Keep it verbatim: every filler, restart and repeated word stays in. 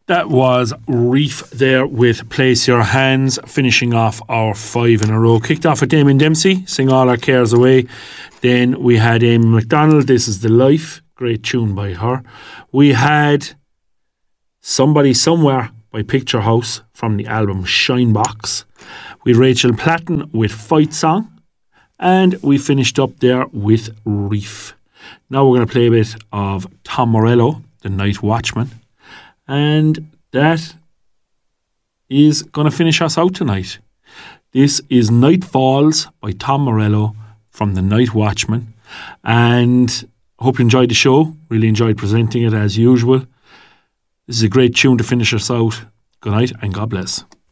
That was Reef there with Place Your Hands, finishing off our five in a row. Kicked off with Damien Dempsey, Sing All Our Cares Away. Then we had Amy McDonald, This Is the Life, great tune by her. We had Somebody Somewhere by Picture House from the album Shinebox. We had Rachel Platten with Fight Song. And we finished up there with Reef. Now we're going to play a bit of Tom Morello, The Night Watchman. And that is going to finish us out tonight. This is Night Falls by Tom Morello from The Night Watchman. And I hope you enjoyed the show. Really enjoyed presenting it as usual. This is a great tune to finish us out. Good night and God bless.